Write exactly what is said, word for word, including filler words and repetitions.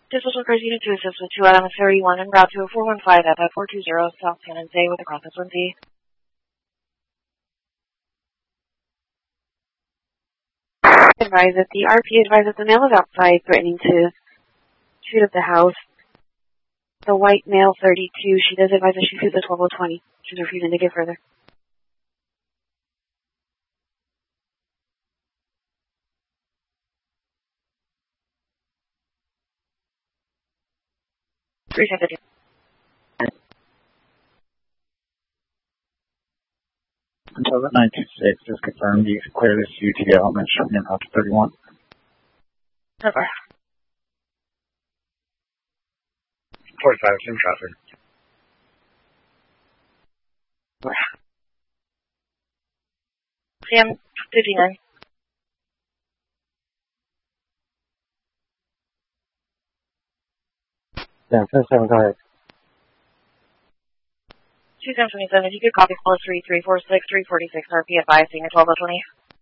This is Workers Unit to assist with two out on the thirty-one and route to four one five F F four two zero South San Jose with a cross Lindsay. Advise that the R P advises the male is outside threatening to shoot at the house. The white male thirty-two, she does advise that she shoots at twelve oh twenty. She's refusing to get further. Three seconds. Until the nine two six is confirmed, you can clear this U T element showing in route to thirty-one. Over. forty-five, in traffic. C M fifty-nine. Yeah, seven, go ahead. two seven twenty-seven, if you could copy call three three four six, three forty-six R P advising at twelve oh twenty.